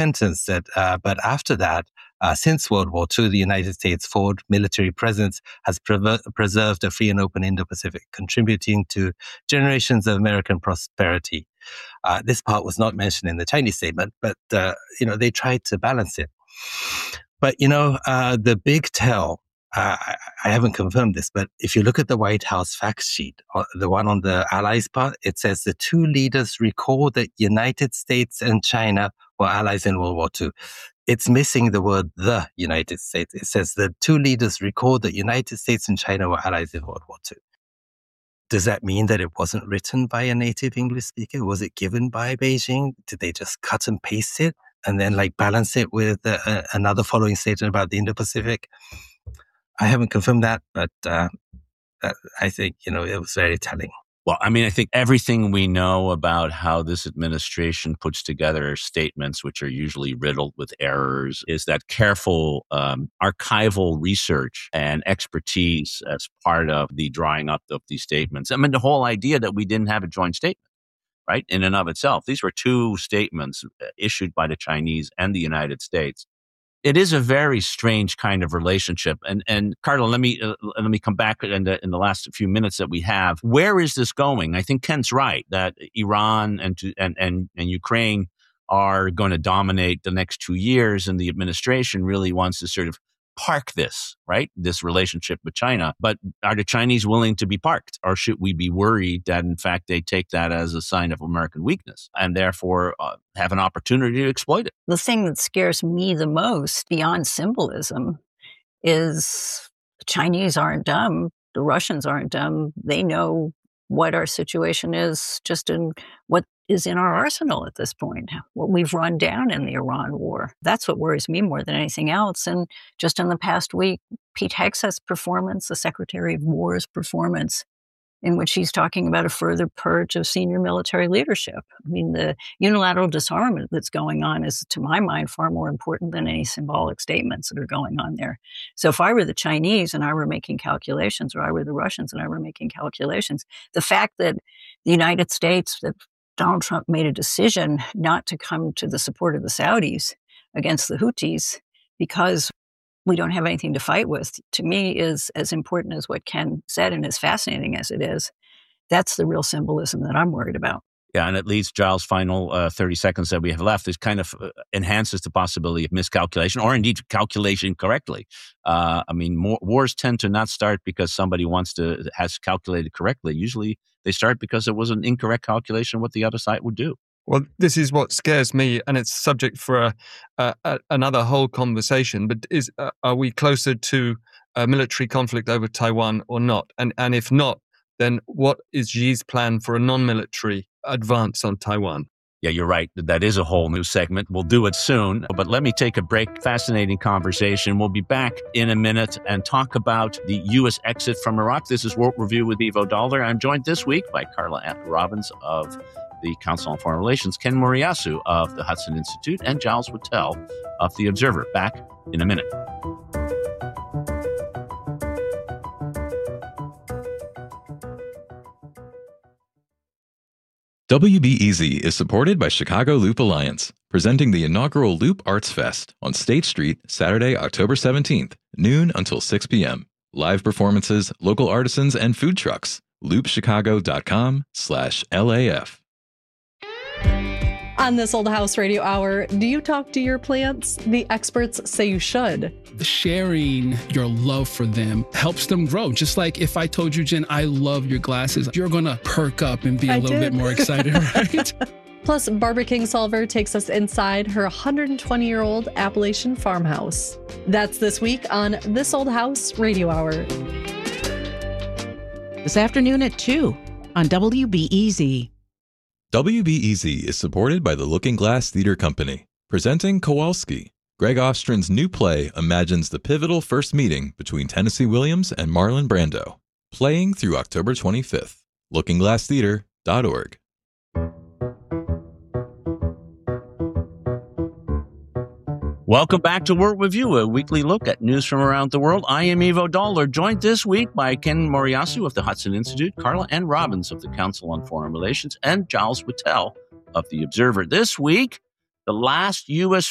sentence that, but after that, since World War II, the United States' forward military presence has preserved a free and open Indo-Pacific, contributing to generations of American prosperity. This part was not mentioned in the Chinese statement, but, they tried to balance it. But, the big tell, I haven't confirmed this, but if you look at the White House fact sheet, the one on the allies part, it says the two leaders recall that United States and China were allies in World War II. It's missing the word the United States. It says the two leaders recall that United States and China were allies in World War II. Does that mean that it wasn't written by a native English speaker? Was it given by Beijing? Did they just cut and paste it and then balance it with another following statement about the Indo-Pacific? I haven't confirmed that, but I think, it was very telling. Well, I think everything we know about how this administration puts together statements, which are usually riddled with errors, is that careful archival research and expertise as part of the drawing up of these statements. The whole idea that we didn't have a joint statement, right, in and of itself. These were two statements issued by the Chinese and the United States. It is a very strange kind of relationship. And Carla, let me come back in the last few minutes that we have. Where is this going? I think Ken's right that Iran and Ukraine are going to dominate the next 2 years, and the administration really wants to sort of park this, right? This relationship with China. But are the Chinese willing to be parked? Or should we be worried that, in fact, they take that as a sign of American weakness and therefore have an opportunity to exploit it? The thing that scares me the most, beyond symbolism, is the Chinese aren't dumb. The Russians aren't dumb. They know what our situation is, just in what is in our arsenal at this point, what we've run down in the Iran war. That's what worries me more than anything else. And just in the past week, Pete Hegseth's performance, the Secretary of War's performance, in which he's talking about a further purge of senior military leadership. The unilateral disarmament that's going on is, to my mind, far more important than any symbolic statements that are going on there. So if I were the Chinese and I were making calculations, or I were the Russians and I were making calculations, the fact that the United States, that Donald Trump made a decision not to come to the support of the Saudis against the Houthis because we don't have anything to fight with, to me is as important as what Ken said, and as fascinating as it is. That's the real symbolism that I'm worried about. Yeah, and at least Giles' final 30 seconds that we have left is kind of enhances the possibility of miscalculation, or indeed calculation correctly. Wars tend to not start because somebody has calculated correctly. Usually they start because it was an incorrect calculation of what the other side would do. Well, this is what scares me, and it's subject for another whole conversation. But are we closer to a military conflict over Taiwan or not? And if not, then what is Xi's plan for a non-military advance on Taiwan? Yeah, you're right. That is a whole new segment. We'll do it soon. But let me take a break. Fascinating conversation. We'll be back in a minute and talk about the U.S. exit from Iraq. This is World Review with Ivo Dollar. I'm joined this week by Carla Ann Robbins of the Council on Foreign Relations, Ken Moriyasu of the Hudson Institute, and Giles Whittell of The Observer. Back in a minute. WBEZ is supported by Chicago Loop Alliance, presenting the inaugural Loop Arts Fest on State Street, Saturday, October 17th, noon until 6 p.m. Live performances, local artisans, and food trucks. loopchicago.com/LAF. On This Old House Radio Hour, do you talk to your plants? The experts say you should. Sharing your love for them helps them grow. Just like if I told you, Jen, I love your glasses, you're going to perk up and be a little bit more excited, right? Plus, Barbara Kingsolver takes us inside her 120-year-old Appalachian farmhouse. That's this week on This Old House Radio Hour. This afternoon at 2 on WBEZ. WBEZ is supported by the Looking Glass Theater Company, presenting Kowalski. Greg Ostrin's new play imagines the pivotal first meeting between Tennessee Williams and Marlon Brando, playing through October 25th. LookingGlassTheater.org. Welcome back to World Review, a weekly look at news from around the world. I am Ivo Dollar, joined this week by Ken Moriyasu of the Hudson Institute, Carla Ann Robbins of the Council on Foreign Relations, and Giles Whittell of The Observer. This week, the last U.S.